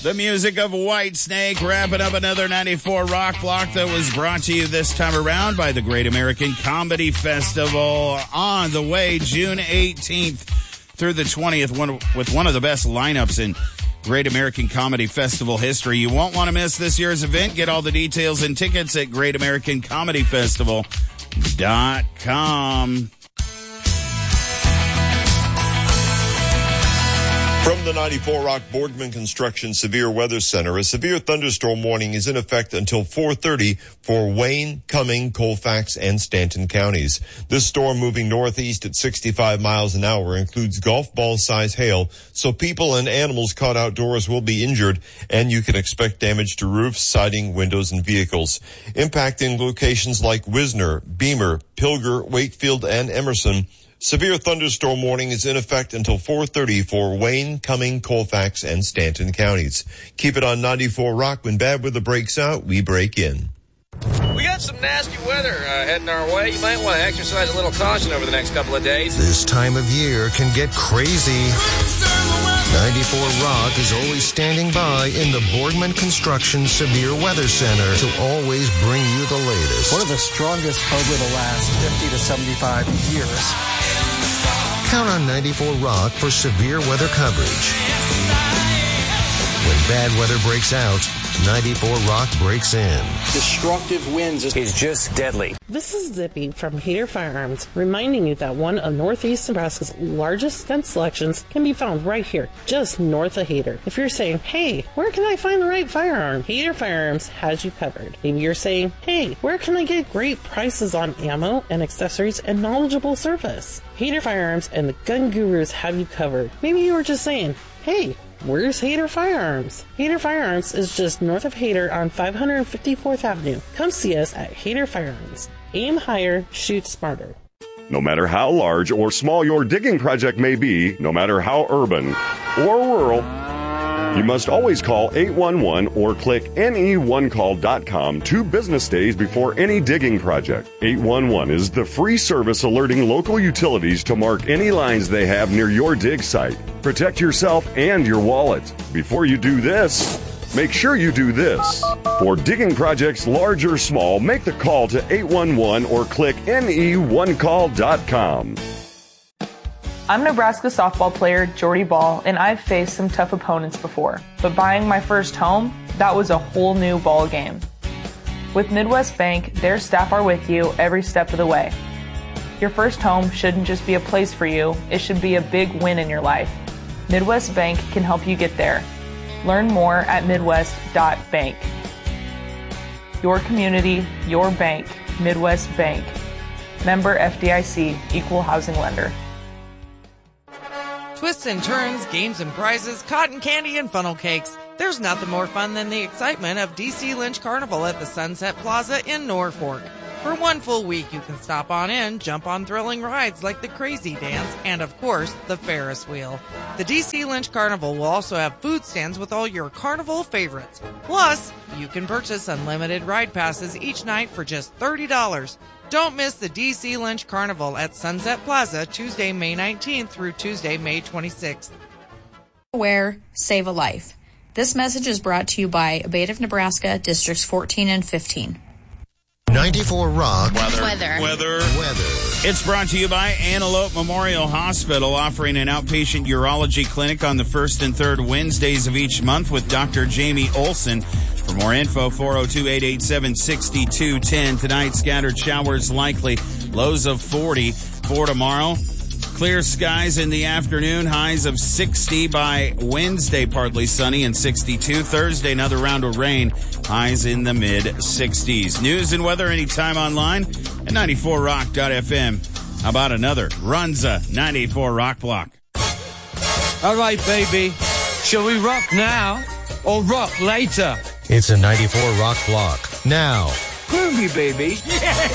The music of Whitesnake, wrapping up another 94 Rock Block that was brought to you this time around by the Great American Comedy Festival, on the way June 18th through the 20th, with one of the best lineups in Great American Comedy Festival history. You won't want to miss this year's event. Get all the details and tickets at greatamericancomedyfestival.com. From the 94 Rock Boardman Construction Severe Weather Center, a severe thunderstorm warning is in effect until 4:30 for Wayne, Cumming, Colfax, and Stanton counties. This storm, moving northeast at 65 miles an hour, includes golf ball size hail, so people and animals caught outdoors will be injured, and you can expect damage to roofs, siding, windows, and vehicles. Impacting locations like Wisner, Beamer, Pilger, Wakefield, and Emerson. Severe thunderstorm warning is in effect until 4:30 for Wayne, Cumming, Colfax, and Stanton counties. Keep it on 94 Rock. When bad weather breaks out, we break in. We got some nasty weather heading our way. You might want to exercise a little caution over the next couple of days. This time of year can get crazy. 94 Rock is always standing by in the Boardman Construction Severe Weather Center to always bring you the latest. One of the strongest over the last 50 to 75 years. Count on 94 Rock for severe weather coverage. When bad weather breaks out, 94 Rock breaks in. Destructive winds is just deadly. This is Zippy from Hader Firearms, reminding you that one of Northeast Nebraska's largest gun selections can be found right here, just north of Hader. If you're saying, hey, where can I find the right firearm? Hader Firearms has you covered. Maybe you're saying, hey, where can I get great prices on ammo and accessories and knowledgeable service? Hader Firearms and the Gun Gurus have you covered. Maybe you were just saying, hey, where's Hader Firearms? Hader Firearms is just north of Hader on 554th Avenue. Come see us at Hader Firearms. Aim higher, shoot smarter. No matter how large or small your digging project may be, no matter how urban or rural, you must always call 811 or click ne1call.com 2 business days before any digging project. 811 is the free service alerting local utilities to mark any lines they have near your dig site. Protect yourself and your wallet. Before you do this, make sure you do this. For digging projects large or small, make the call to 811 or click ne1call.com. I'm Nebraska softball player Jordy Ball, and I've faced some tough opponents before. But buying my first home, that was a whole new ball game. With Midwest Bank, their staff are with you every step of the way. Your first home shouldn't just be a place for you, it should be a big win in your life. Midwest Bank can help you get there. Learn more at midwest.bank. Your community, your bank, Midwest Bank. Member FDIC, Equal Housing Lender. Twists and turns, games and prizes, cotton candy and funnel cakes. There's nothing more fun than the excitement of DC Lynch Carnival at the Sunset Plaza in Norfolk. For one full week, you can stop on in, jump on thrilling rides like the Crazy Dance, and of course, the Ferris wheel. The DC Lynch Carnival will also have food stands with all your carnival favorites. Plus, you can purchase unlimited ride passes each night for just $30. Don't miss the DC Lynch Carnival at Sunset Plaza Tuesday, May 19th through Tuesday, May 26th. Aware, save a life. This message is brought to you by Abate of Nebraska, Districts 14 and 15. 94 Rock. Weather. It's brought to you by Antelope Memorial Hospital, offering an outpatient urology clinic on the first and third Wednesdays of each month with Dr. Jamie Olson. For more info, 402-887-6210. Tonight, scattered showers likely. Lows of 40 for tomorrow. Clear skies in the afternoon. Highs of 60 by Wednesday. Partly sunny and 62. Thursday, another round of rain. Highs in the mid-60s. News and weather anytime online at 94rock.fm. How about another Runza 94 Rock Block? All right, baby. Shall we rock now or rock later? It's a 94 Rock Block. Now. Groovy, baby. Yeah.